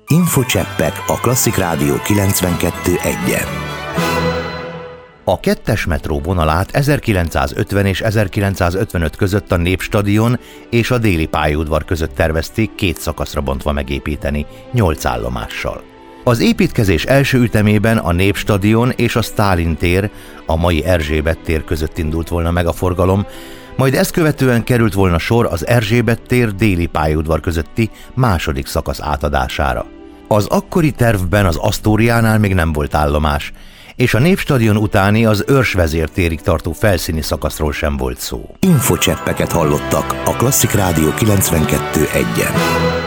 Infocseppek a Klasszik Rádió 92.1-en. A 2-es metró vonalát 1950 és 1955 között a Népstadion és a Déli pályaudvar között tervezték 2 szakaszra bontva megépíteni, 8 állomással. Az építkezés első ütemében a Népstadion és a Sztálin tér, a mai Erzsébet tér között indult volna meg a forgalom, majd ezt követően került volna sor az Erzsébet tér Déli pályaudvar közötti második szakasz átadására. Az akkori tervben az Asztóriánál még nem volt állomás, és a Népstadion utáni az Őrsvezér térig tartó felszíni szakaszról sem volt szó. Infocseppeket hallottak a Klasszik Rádió 92.1-en.